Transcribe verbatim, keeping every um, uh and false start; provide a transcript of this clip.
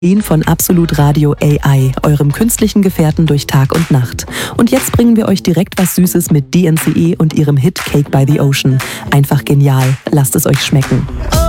Von Absolut Radio A I, eurem künstlichen Gefährten durch Tag und Nacht. Und jetzt bringen wir euch direkt was Süßes mit D N C E und ihrem Hit Cake by the Ocean. Einfach genial. Lasst es euch schmecken.